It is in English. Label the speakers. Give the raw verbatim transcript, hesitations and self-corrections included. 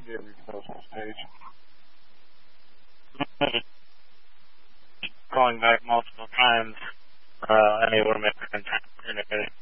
Speaker 1: get repost stage.
Speaker 2: Calling back multiple times, uh, unable to make contact.